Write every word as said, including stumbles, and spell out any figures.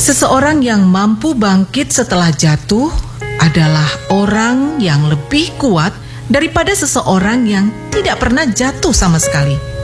Seseorang yang mampu bangkit setelah jatuh adalah orang yang lebih kuat daripada seseorang yang tidak pernah jatuh sama sekali.